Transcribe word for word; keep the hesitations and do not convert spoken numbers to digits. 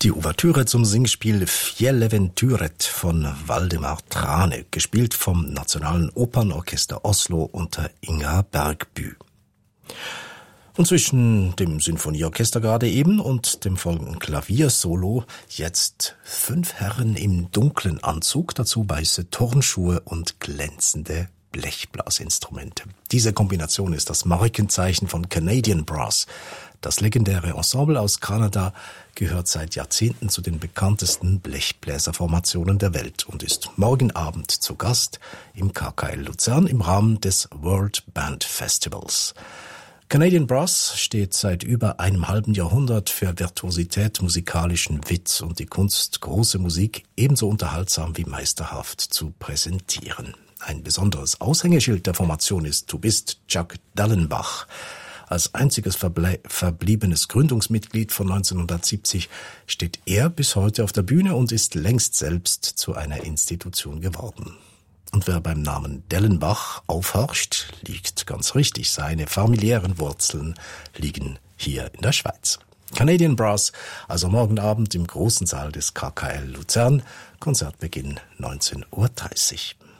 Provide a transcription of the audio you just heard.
Die Ouvertüre zum Singspiel Fjelleventyret von Waldemar Trane, gespielt vom Nationalen Opernorchester Oslo unter Inga Bergbü. Und zwischen dem Sinfonieorchester gerade eben und dem folgenden Klaviersolo jetzt fünf Herren im dunklen Anzug, dazu weiße Turnschuhe und glänzende Blechblasinstrumente. Diese Kombination ist das Markenzeichen von Canadian Brass. Das legendäre Ensemble aus Kanada gehört seit Jahrzehnten zu den bekanntesten Blechbläserformationen der Welt und ist morgen Abend zu Gast im K K L Luzern im Rahmen des World Band Festivals. Canadian Brass steht seit über einem halben Jahrhundert für Virtuosität, musikalischen Witz und die Kunst, große Musik ebenso unterhaltsam wie meisterhaft zu präsentieren. Ein besonderes Aushängeschild der Formation ist Du bist Chuck Dallenbach. Als einziges verble- verbliebenes Gründungsmitglied von neunzehnhundertsiebzig steht er bis heute auf der Bühne und ist längst selbst zu einer Institution geworden. Und wer beim Namen Dellenbach aufhorcht, liegt ganz richtig. Seine familiären Wurzeln liegen hier in der Schweiz. Canadian Brass, also morgen Abend im großen Saal des K K L Luzern, Konzertbeginn neunzehn Uhr dreißig.